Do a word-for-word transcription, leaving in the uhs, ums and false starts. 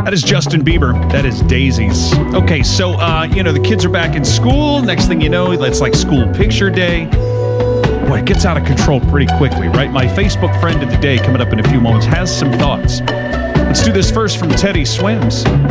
That is Justin Bieber. That is Daisies. Okay, so, uh, you know, the kids are back in school. Next thing you know, it's like school picture day. Boy, it gets out of control pretty quickly, right? My Facebook friend of the day, coming up in a few moments, has some thoughts. Let's do this first from Teddy Swims.